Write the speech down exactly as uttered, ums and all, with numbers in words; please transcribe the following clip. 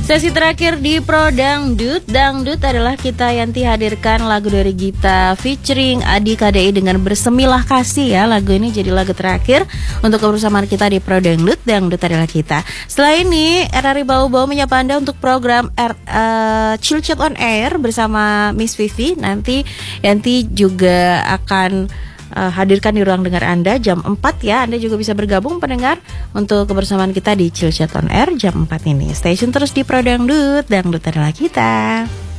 Sesi terakhir di Pro Dangdut. Dangdut adalah kita Yanti hadirkan lagu dari Gita featuring Adi K D I dengan Bersemilah Kasih ya. Lagu ini jadi lagu terakhir untuk kebersamaan kita di Pro Dangdut. Dangdut adalah kita. Setelah ini R R I Bau-Bau menyapa Anda untuk program R, uh, Chill Chat on Air bersama Miss Vivi. Nanti Yanti juga akan Uh, hadirkan di ruang dengar Anda jam empat ya. Anda juga bisa bergabung pendengar untuk kebersamaan kita di Chill Chat on Air jam empat ini. Stay tune terus di Pro Dangdut. Dangdut adalah kita.